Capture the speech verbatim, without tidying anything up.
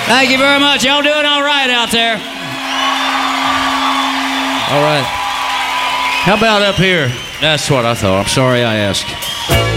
Thank you very much. Y'all doing all right out there? All right. How about up here? That's what I thought. I'm sorry I asked.